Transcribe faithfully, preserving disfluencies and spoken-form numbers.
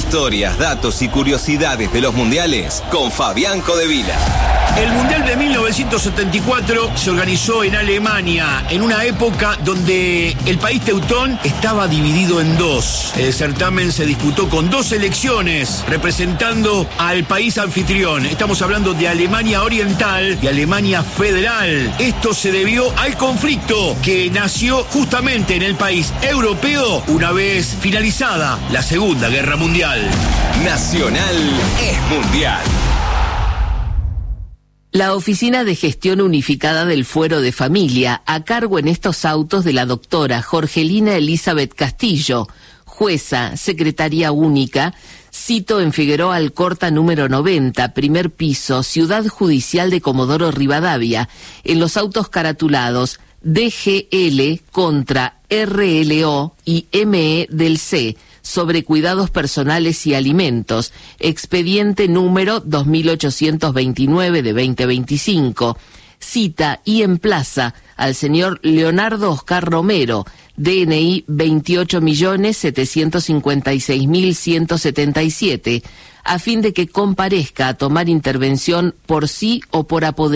Historias, datos y curiosidades de los mundiales con Fabián Codevila. El Mundial de mil novecientos setenta y cuatro se organizó en Alemania, en una época donde el país teutón estaba dividido en dos. El certamen se disputó con dos selecciones representando al país anfitrión. Estamos hablando de Alemania Oriental y Alemania Federal. Esto se debió al conflicto que nació justamente en el país europeo una vez finalizada la Segunda Guerra Mundial. Nacional es mundial. La Oficina de Gestión Unificada del Fuero de Familia, a cargo en estos autos de la doctora Jorgelina Elizabeth Castillo, jueza, secretaria única, cito en Figueroa Alcorta número noventa, primer piso, Ciudad Judicial de Comodoro Rivadavia, en los autos caratulados D G L contra R L O y M E del C, sobre cuidados personales y alimentos, expediente número dos mil ochocientos veintinueve de veinte veinticinco, cita y emplaza al señor Leonardo Oscar Romero, D N I veintiocho millones setecientos cincuenta y seis mil ciento setenta y siete, a fin de que comparezca a tomar intervención por sí o por apoderamiento